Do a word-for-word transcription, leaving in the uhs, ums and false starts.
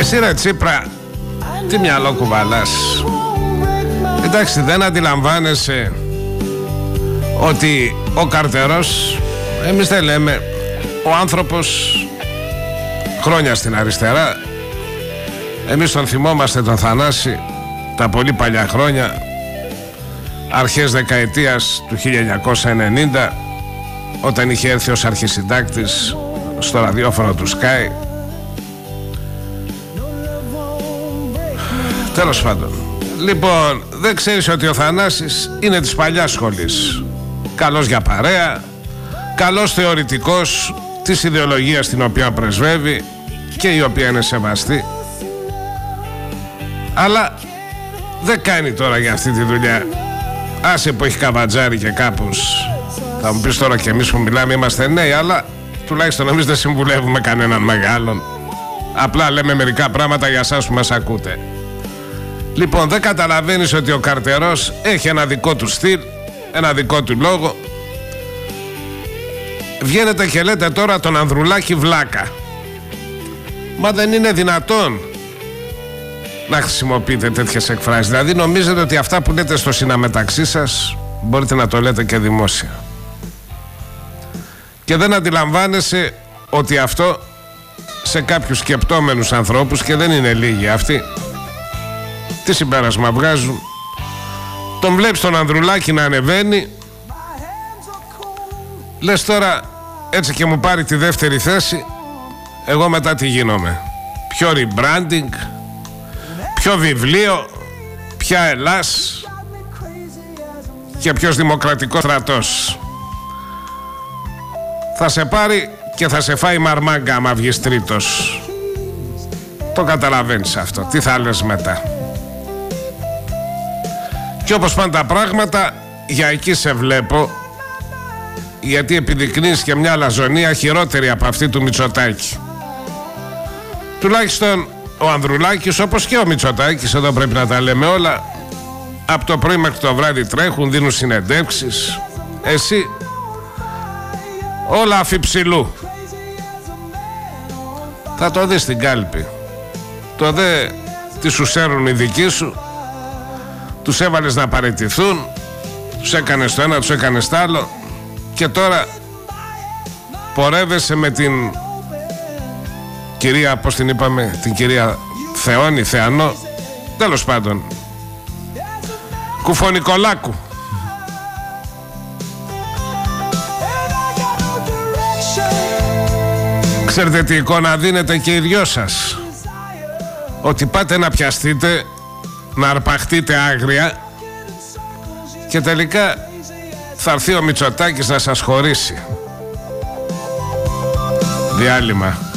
Εσύ ρε Τσίπρα, τι μυαλό κουβαλάς? Εντάξει, δεν αντιλαμβάνεσαι ότι ο Καρτερός, εμείς δεν λέμε, ο άνθρωπος χρόνια στην αριστερά, εμείς τον θυμόμαστε τον Θανάση τα πολύ παλιά χρόνια, αρχές δεκαετίας του χίλια εννιακόσια ενενήντα, όταν είχε έρθει ως αρχισυντάκτης στο ραδιόφωνο του Sky. Τέλος πάντων, λοιπόν, δεν ξέρεις ότι ο Θανάσης είναι της παλιάς σχολής. Καλός για παρέα, καλός θεωρητικός της ιδεολογίας την οποία πρεσβεύει και η οποία είναι σεβαστή. Αλλά δεν κάνει τώρα για αυτή τη δουλειά. Άσε που έχει καβατζάρει και κάπως. Θα μου πεις τώρα και εμείς που μιλάμε είμαστε νέοι, αλλά τουλάχιστον εμείς δεν συμβουλεύουμε κανέναν μεγάλον. Απλά λέμε μερικά πράγματα για εσάς που μας ακούτε. Λοιπόν, δεν καταλαβαίνεις ότι ο Καρτερός έχει ένα δικό του στυλ, ένα δικό του λόγο. Βγαίνετε και λέτε τώρα τον Ανδρουλάκη βλάκα. Μα δεν είναι δυνατόν να χρησιμοποιείτε τέτοιες εκφράσεις. Δηλαδή νομίζετε ότι αυτά που λέτε στο συναμεταξύ σας μπορείτε να το λέτε και δημόσια. Και δεν αντιλαμβάνεσαι ότι αυτό σε κάποιους σκεπτόμενους ανθρώπους, και δεν είναι λίγοι αυτοί, τι συμπέρασμα βγάζουν? Τον βλέπεις τον Ανδρουλάκη να ανεβαίνει, λες τώρα έτσι και μου πάρει τη δεύτερη θέση, εγώ μετά τι γίνομαι? Ποιο rebranding, ποιο βιβλίο, ποια Ελλάς και ποιος δημοκρατικός στρατός? Θα σε πάρει και θα σε φάει μαρμάγκα άμα βγεις τρίτος. Το καταλαβαίνεις αυτό? Τι θα λες μετά? Και όπως πάνε τα πράγματα, για εκεί σε βλέπω, γιατί επιδεικνύεις και μια λαζονία χειρότερη από αυτή του Μητσοτάκη. Τουλάχιστον ο Ανδρουλάκης, όπως και ο Μητσοτάκης, εδώ πρέπει να τα λέμε όλα, από το πρωί μέχρι το βράδυ τρέχουν, δίνουν συνεντεύξεις. Εσύ όλα αφιψηλού. Θα το δεις στην κάλπη. Το δε τι σου σέρνουν οι δικοί σου. Τους έβαλες να παραιτηθούν, τους έκανες το ένα, τους έκανες το άλλο, και τώρα πορεύεσαι με την κυρία, πώς την είπαμε, την κυρία Θεόνη, Θεανό, τέλος πάντων, Κουφονικολάκου. Ξέρετε τι εικόνα δίνετε και οι δυο σας? Ότι πάτε να πιαστείτε, να αρπαχτείτε άγρια και τελικά θα έρθει ο Μητσοτάκης να σας χωρίσει. Διάλειμμα.